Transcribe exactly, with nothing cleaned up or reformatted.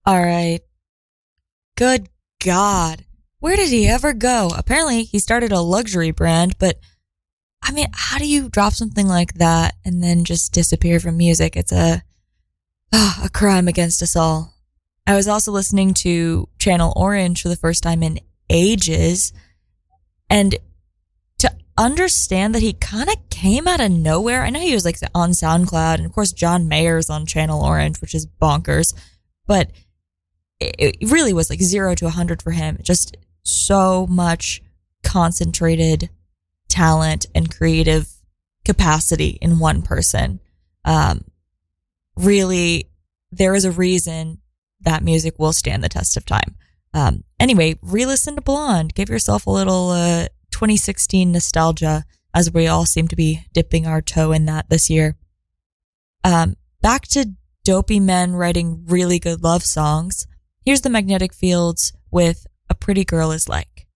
All right. Good God. Where did he ever go? Apparently, he started a luxury brand, but I mean, how do you drop something like that and then just disappear from music? It's a, oh, a crime against us all. I was also listening to Channel Orange for the first time in ages, and to understand that he kind of came out of nowhere. I know he was like on SoundCloud, and of course John Mayer's on Channel Orange, which is bonkers, but it really was like zero to a hundred for him. Just so much concentrated talent and creative capacity in one person. Um, really, there is a reason that music will stand the test of time. Um, anyway, re-listen to Blonde. Give yourself a little uh, twenty sixteen nostalgia, as we all seem to be dipping our toe in that this year. Um, back to dopey men writing really good love songs. Here's the Magnetic Fields with A Pretty Girl Is Like.